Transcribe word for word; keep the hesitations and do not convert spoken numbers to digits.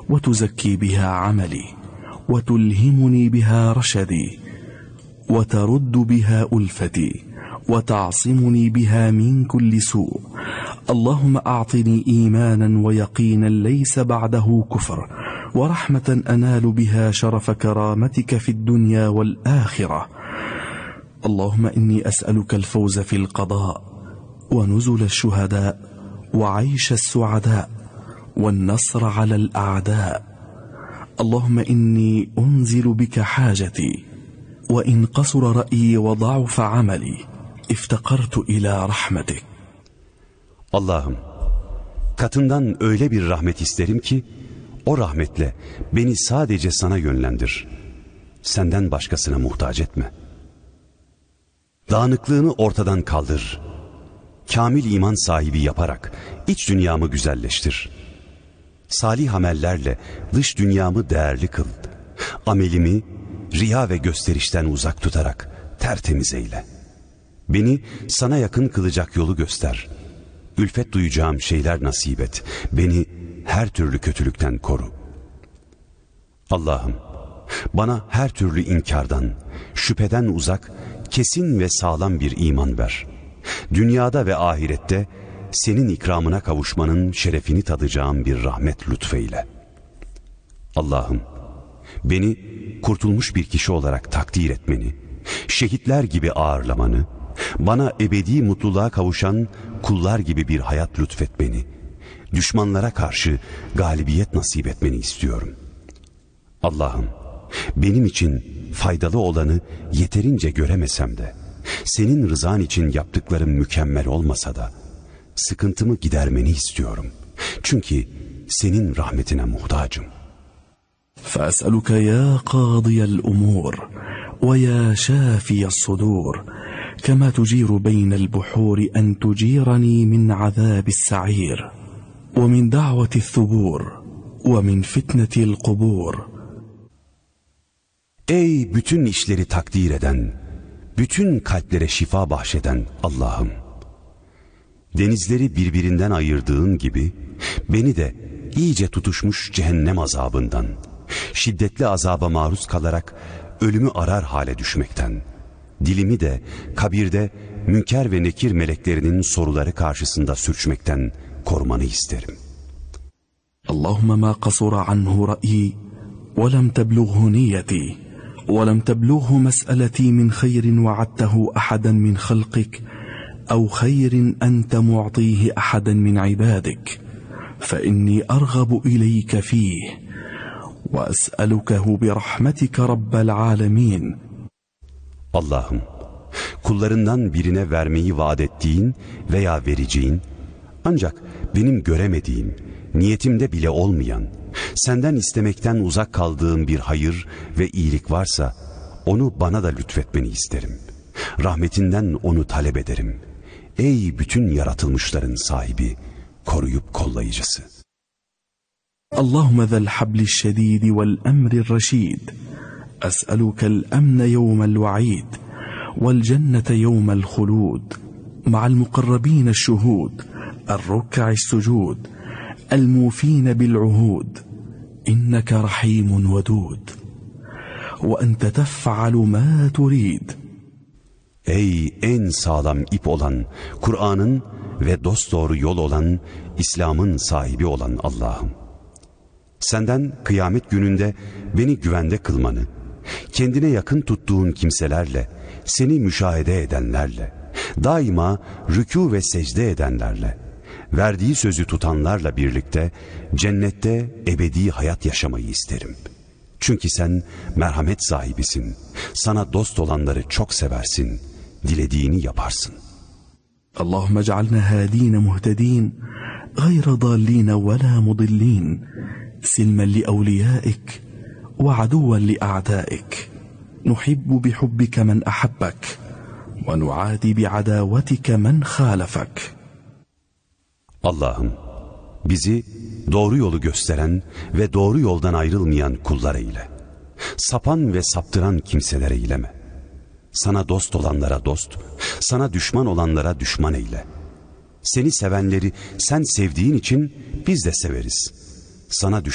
وتزكي بها عملي وتلهمني بها رشدي وترد بها ألفتي وتعصمني بها من كل سوء. اللهم أعطني إيمانا ويقينا ليس بعده كفر، ورحمة أنال بها شرف كرامتك في الدنيا والآخرة. اللهم إني أسألك الفوز في القضاء ونزل الشهداء وعيش السعداء والنصر على الأعداء. اللهم إني أنزل بك حاجتي، وإن قصر رأيي وضعف عملي افتقرت إلى رحمتك. Allah'ım, katından öyle bir rahmet isterim ki, o rahmetle beni sadece sana yönlendir. Senden başkasına muhtaç etme. Dağınıklığını ortadan kaldır. Kamil iman sahibi yaparak iç dünyamı güzelleştir. Salih amellerle dış dünyamı değerli kıl. Amelimi riya ve gösterişten uzak tutarak tertemiz eyle. Beni sana yakın kılacak yolu göster. Ülfet duyacağım şeyler nasip et. Beni her türlü kötülükten koru. Allah'ım, bana her türlü inkardan, şüpheden uzak, kesin ve sağlam bir iman ver. Dünyada ve ahirette senin ikramına kavuşmanın şerefini tadacağım bir rahmet lütfeyle. Allah'ım, beni kurtulmuş bir kişi olarak takdir etmeni, şehitler gibi ağırlamanı, bana ebedi mutluluğa kavuşan kullar gibi bir hayat lütfetmeni, düşmanlara karşı galibiyet nasip etmeni istiyorum. Allah'ım, benim için faydalı olanı yeterince göremesem de, senin rızan için yaptıklarım mükemmel olmasa da, sıkıntımı gidermeni istiyorum. Çünkü senin rahmetine muhtacım. فأسألك يا قاضي الأمور ويا شافي الصدور كما تجير بين البحور أن تجيرني من عذاب السعير ومن دعوة الثبور ومن فتنة القبور. Ey bütün işleri takdir eden, bütün kalplere şifa bahşeden Allah'ım! Denizleri birbirinden ayırdığın gibi, beni de iyice tutuşmuş cehennem azabından, şiddetli azaba maruz kalarak ölümü arar hale düşmekten, dilimi de kabirde münker ve nekir meleklerinin soruları karşısında sürçmekten korumanı isterim. Allahümme ma kasura anhu ra'yi ve lem teblughu niyeti ve lem teblughu mes'eleti min khayrin va'adtehu ahadan min khalqik ev khayrin ente mu'tihi ahadan min ibadik fe inni argabu ileyke fih ve es'elukehu bi rahmetike rabbel alemin. Allah'ım, kullarından birine vermeyi vaat ettiğin veya vereceğin, ancak benim göremediğim, niyetimde bile olmayan, senden istemekten uzak kaldığım bir hayır ve iyilik varsa, onu bana da lütfetmeni isterim. Rahmetinden onu talep ederim. Ey bütün yaratılmışların sahibi, koruyup kollayıcısı. Allahümme zel habli şedidi vel emri reşid. أسألك الأمن يوم الوعيد والجنة يوم الخلود مع المقربين الشهود الركع السجود الموفين بالعهود إنك رحيم ودود وأنت تفعل ما تريد. Ey en sağlam ip olan, Kur'an'ın ve dosdoğru yol olan, İslam'ın sahibi olan Allah'ım! Senden kıyamet gününde beni güvende kılmanı, kendine yakın tuttuğun kimselerle, seni müşahede edenlerle, daima rükû ve secde edenlerle, verdiği sözü tutanlarla birlikte cennette ebedi hayat yaşamayı isterim. Çünkü sen merhamet sahibisin, sana dost olanları çok seversin, dilediğini yaparsın. Allahümme cealna hâdîne muhtedîn, gayra dâllîne ve lâ mudillîn, silmen li evliyâik ve aduven li a'dâik. Nuhibbu bihubbike men ahabbek ve nu'adi bi'adâvetike men khâlefek. Allah'ım, bizi doğru yolu gösteren ve doğru yoldan ayrılmayan kullar eyle. Sapan ve saptıran kimseler eyleme. Sana dost olanlara dost, sana düşman olanlara düşman eyle. Seni sevenleri sen sevdiğin için biz de severiz. Sana